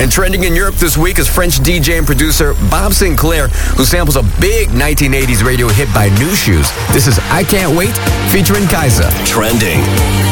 And trending in Europe this week is French DJ and producer Bob Sinclair, who samples a big 1980s radio hit by New Shoes. This is I Can't Wait, featuring Kaisa. Trending.